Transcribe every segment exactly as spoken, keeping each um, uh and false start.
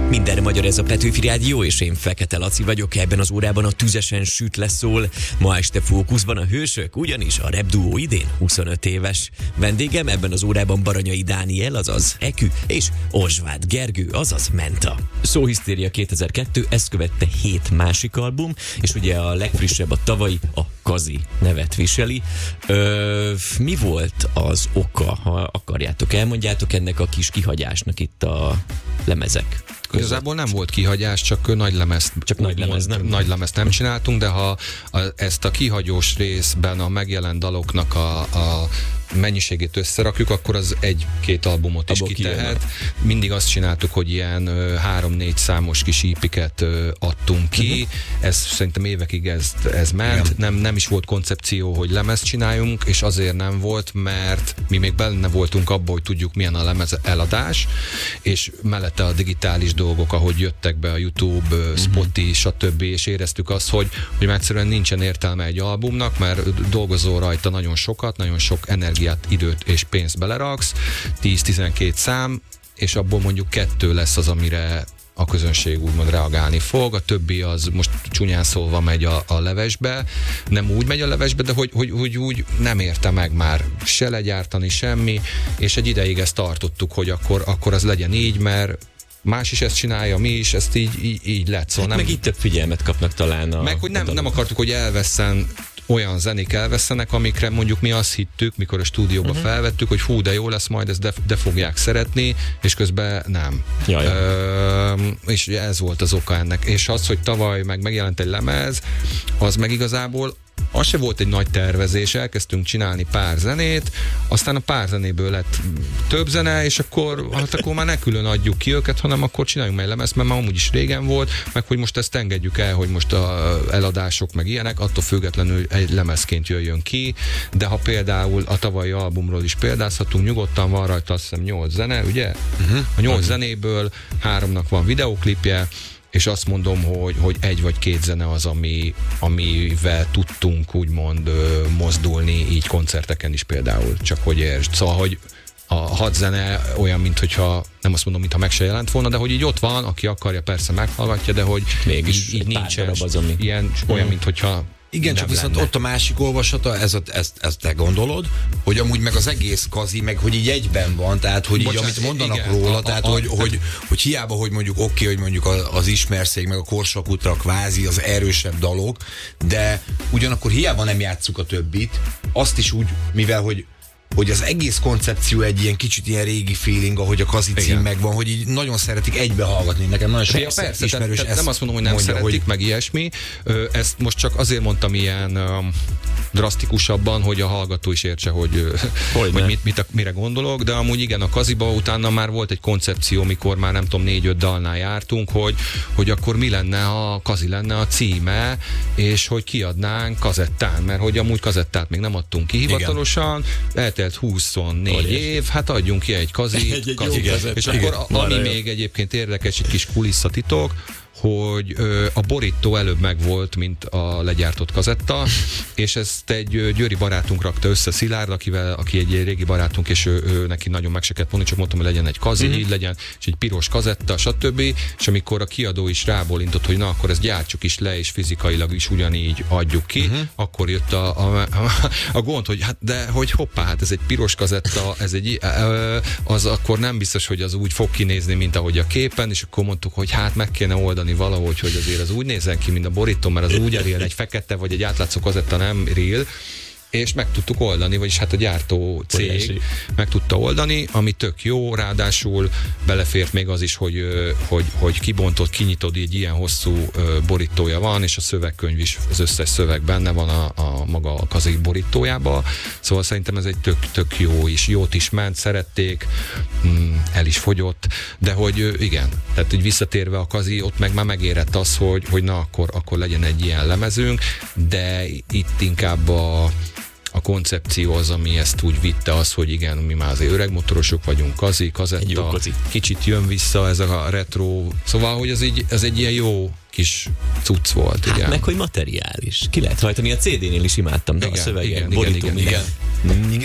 Mindenre magyar, ez a Petőfi Rádió, és én Fekete Laci vagyok. Ebben az órában a tüzesen süt leszól. Ma este fókuszban a hősök, ugyanis a rap duó idén huszonöt éves. Vendégem ebben az órában Baranyai Dániel, azaz Ekü, és Ozsváth Gergő, azaz Menta. Szóhisztéria kétezer-kettő, ezt követte hét másik album, és ugye a legfrissebb, a tavalyi, a Kazi nevet viseli. Ö, mi volt az oka, ha akarjátok, elmondjátok ennek a kis kihagyásnak itt a lemezek? Igazából nem volt kihagyás, csak nagy lemezt, csak nagy lemez nem. Nagy lemezt nem csináltunk, de ha a, ezt a kihagyós részben a megjelent daloknak a, a mennyiségét összerakjuk, akkor az egy-két albumot is Abba kitehet. kijönnek. Mindig azt csináltuk, hogy ilyen három-négy számos kis ípiket ö, adtunk ki. Uh-huh. Ez szerintem évekig ez, ez ment. Nem, nem is volt koncepció, hogy lemezt csináljunk, és azért nem volt, mert mi még benne voltunk abban, hogy tudjuk, milyen a lemez eladás, és mellette a digitális dolgok, ahogy jöttek be a YouTube, uh-huh. Spotify, stb. És éreztük azt, hogy, hogy egyszerűen nincsen értelme egy albumnak, mert dolgozol rajta nagyon sokat, nagyon sok energiát, időt és pénzt beleraksz, tíz-tizenkét szám, és abból mondjuk kettő lesz az, amire a közönség úgymond reagálni fog, a többi az most csúnyán szólva megy a, a levesbe, nem úgy megy a levesbe, de hogy, hogy, hogy úgy nem érte meg már se legyártani semmi, és egy ideig ezt tartottuk, hogy akkor, akkor az legyen így, mert más is ezt csinálja, mi is, ezt így, így, így lett. Szóval hát nem, meg itt több figyelmet kapnak talán a... Meg, hogy nem, nem akartuk, hogy elvesszen olyan zenék elvesztenek, amikre mondjuk mi azt hittük, mikor a stúdióba uh-huh. felvettük, hogy hú, de jó lesz majd, ezt de, de fogják szeretni, és közben nem. Ö, és ez volt az oka ennek. És az, hogy tavaly meg megjelent egy lemez, az meg igazából az se volt egy nagy tervezés, elkezdtünk csinálni pár zenét, aztán a pár zenéből lett több zene, és akkor, hát akkor már ne külön adjuk ki őket, hanem akkor csináljunk meg lemezt, mert már amúgy is régen volt, meg hogy most ezt engedjük el, hogy most a eladások meg ilyenek, attól függetlenül egy lemezként jöjjön ki, de ha például a tavalyi albumról is példázhatunk, nyugodtan van rajta azt hiszem nyolc zene, ugye? Uh-huh. A nyolc uh-huh. zenéből háromnak van videóklipje, és azt mondom, hogy, hogy egy vagy két zene az, ami, amivel tudtunk úgymond ö, mozdulni, így koncerteken is például, csak hogy értsd. Szóval, hogy a hat zene olyan, mintha, nem azt mondom, mintha meg se jelent volna, de hogy így ott van, aki akarja, persze meghallgatja, de hogy mégis így, így nincsen az, ami... ilyen, olyan, mintha igen, csak viszont lenne. Ott a másik olvasata, ez, ezt, ezt te gondolod, hogy amúgy meg az egész Kazi, meg hogy így egyben van, tehát hogy Bocsánat, így amit mondanak igen, róla, a, a, tehát a, hogy, a, hogy, hogy hiába, hogy mondjuk oké, okay, hogy mondjuk az Ismerszég, meg a Korsakutra kvázi az erősebb dalok, de ugyanakkor hiába nem játsszuk a többit, azt is úgy, mivel hogy hogy az egész koncepció egy ilyen kicsit ilyen régi feeling, ahogy a Kazi cím megvan, hogy így nagyon szeretik egybe hallgatni. Nekem nagyon sok persze, persze, ismerős tehát, nem azt mondom, hogy nem mondja, szeretik, hogy... meg ilyesmi. Ezt most csak azért mondtam ilyen um, drasztikusabban, hogy a hallgató is értse, hogy, hogy mit, mit, mire gondolok, de amúgy igen, a Kaziba utána már volt egy koncepció, mikor már nem tudom, négy-öt dalnál jártunk, hogy, hogy akkor mi lenne, ha Kazi lenne a címe, és hogy kiadnánk kazettán, mert hogy amúgy kazettát még nem adtunk ki hivatalosan, eltelt huszonnégy Orjás. év, hát adjunk ki egy Kazi, egy, egy kazi és igen, akkor a, ami még egyébként érdekes, egy kis kulisszatitok, hogy ö, a borító előbb megvolt, mint a legyártott kazetta, és ezt egy győri barátunk rakta össze, Szilárd, akivel, aki egy régi barátunk, és ő, ő neki nagyon meg se kellett mondani, csak mondtam, hogy legyen egy Kazi, mm-hmm. legyen, és egy piros kazetta, stb. És amikor a kiadó is rábólintott, hogy na, akkor ezt gyártsuk is le, és fizikailag is ugyanígy adjuk ki, mm-hmm. akkor jött a, a, a, a gond, hogy hát, de hogy hoppá, hát ez egy piros kazetta, ez egy, az akkor nem biztos, hogy az úgy fog kinézni, mint ahogy a képen, és akkor mondtuk, hogy hát meg kéne oldani valahogy, hogy azért az úgy nézzen ki, mint a borító, mert az úgy erél, egy fekete vagy egy átlátszó kazetta nem real, és meg tudtuk oldani, vagyis hát a gyártó cég Bolyási. meg tudta oldani, ami tök jó, ráadásul belefért még az is, hogy, hogy, hogy kibontod, kinyitod, így ilyen hosszú borítója van, és a szövegkönyv is, az összes szöveg benne van a, a maga a Kazi borítójába, szóval szerintem ez egy tök, tök jó is, jót is ment, szerették, el is fogyott, de hogy igen, tehát hogy visszatérve a Kazi, ott meg már megérett az, hogy, hogy na akkor, akkor legyen egy ilyen lemezünk, de itt inkább a A koncepció az, ami ezt úgy vitte, az, hogy igen, mi már azért öreg motorosok vagyunk, Kazi, kazetta, kazi. Kicsit jön vissza ez a retro, szóval, hogy ez egy, ez egy ilyen jó kis cucc volt. Hát igen. meg, hogy materiális. Ki lehet hajtani, a cé dé-nél is imádtam, de igen, a szöveget, borító, igen, igen, igen. igen. Na de,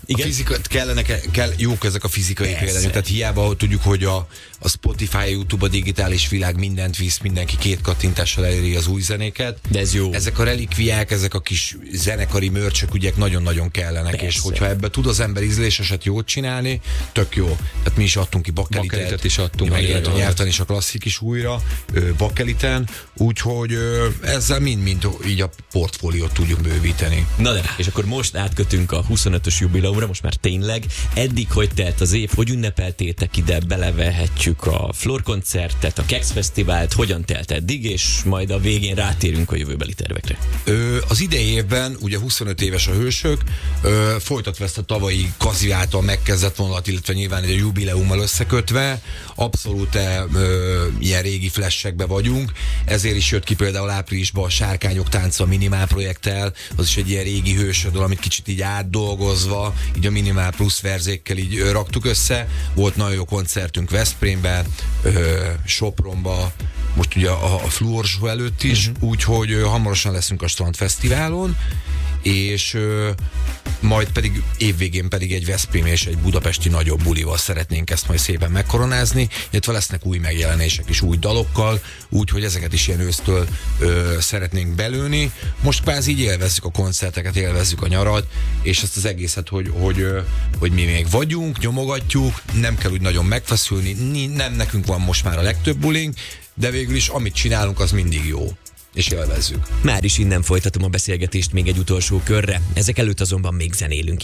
A fizika, kellene, kell, jók ezek a fizikai példányok, tehát hiába tudjuk, hogy a, a Spotify, a YouTube, a digitális világ mindent visz, mindenki két kattintással eléri az új zenéket. De ez jó. Ezek a relikviák, ezek a kis zenekari mörcsök, ugye nagyon nagyon kellenek, persze. És hogyha ebbe tud az ember ízléseset jót csinálni, tök jó. Tehát mi is adtunk ki bakkelitet. Bakkelitet is adtunk. Meg lehet nyerteni is a klasszik is újra, bakkeliten, úgyhogy ezzel mind-mind így a portfóliót tudjuk bővíteni. Na de, és akkor most átkötünk a huszonötös jubileumra, most már tényleg. Eddig hogy telt az év, hogy ünnepeltétek ide, belevehetjük a Flor koncertet, a Kex Fesztivált, hogyan telt eddig, és majd a végén rátérünk a jövőbeli tervekre. Ö, az idei évben, ugye huszonöt éves a Hősök, ö, folytatva ezt a tavalyi Kazi által megkezdett vonalat, illetve nyilván egy a jubileummal összekötve, abszolút ö, ilyen régi flashekbe vagyunk, ezért is jött ki például áprilisban a Sárkányok tánca a Minimál projekttel, az is egy ilyen régi hősödől, amit kicsit így átdolgozva, így a Minimál plusz verzékkel így ö, raktuk össze. Volt nagyon jó koncertünk Veszprémben, ö, Sopronba, most ugye a, a Fluorshow előtt is, uh-huh. úgyhogy ö, hamarosan leszünk a Strand Fesztiválon, és ö, majd pedig évvégén pedig egy veszprémi és egy budapesti nagyobb bulival szeretnénk ezt majd szépen megkoronázni, illetve lesznek új megjelenések is új dalokkal, úgyhogy ezeket is ilyen ősztől ö, szeretnénk belőni. Most kvázi így élvezzük a koncerteket, élvezzük a nyarat, és ezt az egészet, hogy, hogy, ö, hogy mi még vagyunk, nyomogatjuk, nem kell úgy nagyon megfeszülni, nem nekünk van most már a legtöbb bulink, de végül is amit csinálunk, az mindig jó. És élvezzük. Már is innen folytatom a beszélgetést még egy utolsó körre. Ezek előtt azonban még zenélünk.